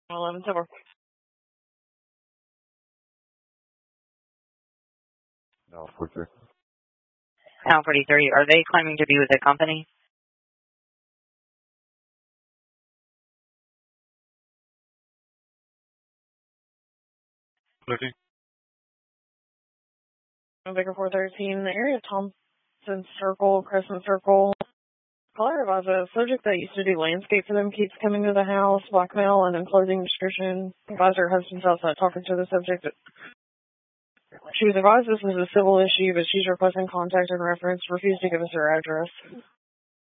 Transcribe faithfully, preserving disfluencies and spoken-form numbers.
eleven Silver. No, forty-three. Now forty-three. Are they claiming to be with the company? Looking. Baker four thirteen, the area of Thompson Circle, Crescent Circle. Caller advised a subject that used to do landscape for them keeps coming to the house, blackmail, and then closing description. Advisor her husband's outside talking to the subject. She was advised this was a civil issue, but she's requesting contact and reference, refused to give us her address.